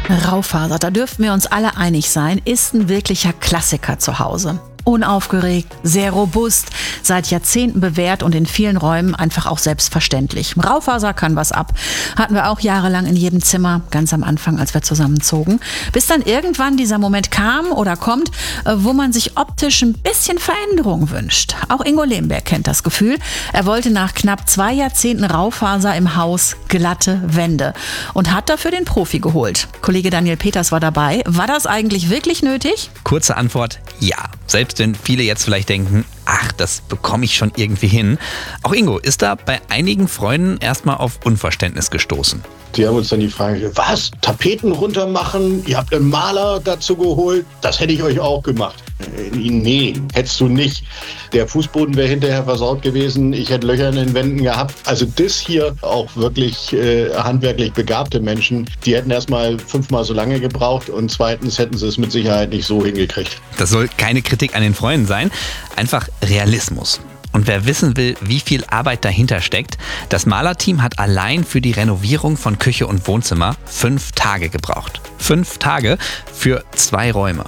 Raufaser, da dürften wir uns alle einig sein, ist ein wirklicher Klassiker zu Hause. Unaufgeregt, sehr robust, seit Jahrzehnten bewährt und in vielen Räumen einfach auch selbstverständlich. Raufaser kann was ab. Hatten wir auch jahrelang in jedem Zimmer, ganz am Anfang, als wir zusammenzogen. Bis dann irgendwann dieser Moment kam oder kommt, wo man sich optisch ein bisschen Veränderung wünscht. Auch Ingo Lemberg kennt das Gefühl. Er wollte nach knapp 2 Jahrzehnten Raufaser im Haus glatte Wände und hat dafür den Profi geholt. Kollege Daniel Peters war dabei. War das eigentlich wirklich nötig? Kurze Antwort, ja. Selbst wenn viele jetzt vielleicht denken, ach, das bekomme ich schon irgendwie hin. Auch Ingo ist da bei einigen Freunden erstmal auf Unverständnis gestoßen. Die haben uns dann die Frage, was? Tapeten runter machen? Ihr habt einen Maler dazu geholt? Das hätte ich euch auch gemacht. Nee, hättest du nicht. Der Fußboden wäre hinterher versaut gewesen. Ich hätte Löcher in den Wänden gehabt. Also das hier, auch wirklich handwerklich begabte Menschen, die hätten erstmal 5-mal so lange gebraucht und zweitens hätten sie es mit Sicherheit nicht so hingekriegt. Das soll keine Kritik an den Freunden sein, einfach Realismus. Und wer wissen will, wie viel Arbeit dahinter steckt, das Malerteam hat allein für die Renovierung von Küche und Wohnzimmer 5 Tage gebraucht. 5 Tage für 2 Räume.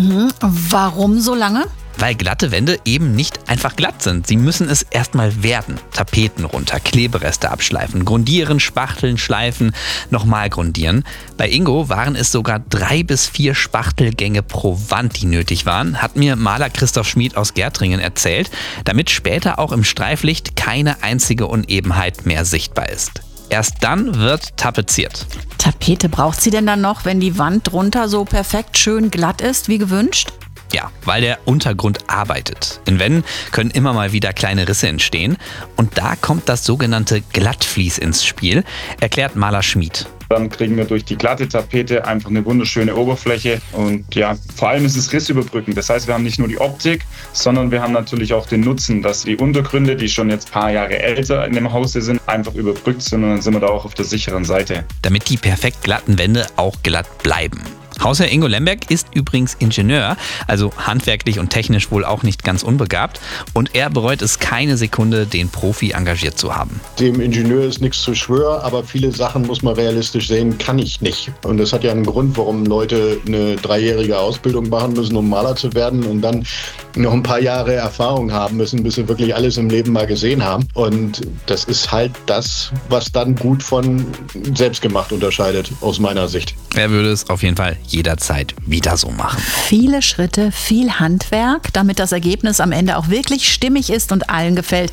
Warum so lange? Weil glatte Wände eben nicht einfach glatt sind. Sie müssen es erstmal werden. Tapeten runter, Klebereste abschleifen, grundieren, spachteln, schleifen, nochmal grundieren. Bei Ingo waren es sogar 3 bis 4 Spachtelgänge pro Wand, die nötig waren, hat mir Maler Christoph Schmid aus Gärtringen erzählt, damit später auch im Streiflicht keine einzige Unebenheit mehr sichtbar ist. Erst dann wird tapeziert. Tapete braucht sie denn dann noch, wenn die Wand drunter so perfekt schön glatt ist, wie gewünscht? Ja, weil der Untergrund arbeitet. In Wänden können immer mal wieder kleine Risse entstehen. Und da kommt das sogenannte Glattvlies ins Spiel, erklärt Maler Schmid. Dann kriegen wir durch die glatte Tapete einfach eine wunderschöne Oberfläche. Und ja, vor allem ist es rissüberbrückend. Das heißt, wir haben nicht nur die Optik, sondern wir haben natürlich auch den Nutzen, dass die Untergründe, die schon jetzt ein paar Jahre älter in dem Hause sind, einfach überbrückt sind. Und dann sind wir da auch auf der sicheren Seite. Damit die perfekt glatten Wände auch glatt bleiben. Hausherr Ingo Lemberg ist übrigens Ingenieur, also handwerklich und technisch wohl auch nicht ganz unbegabt. Und er bereut es keine Sekunde, den Profi engagiert zu haben. Dem Ingenieur ist nichts zu schwören, aber viele Sachen muss man realistisch sehen, kann ich nicht. Und das hat ja einen Grund, warum Leute eine 3-jährige Ausbildung machen müssen, um Maler zu werden und dann noch ein paar Jahre Erfahrung haben müssen, bis sie wirklich alles im Leben mal gesehen haben. Und das ist halt das, was dann gut von selbstgemacht unterscheidet, aus meiner Sicht. Er würde es auf jeden Fall jederzeit wieder so machen. Viele Schritte, viel Handwerk, damit das Ergebnis am Ende auch wirklich stimmig ist und allen gefällt.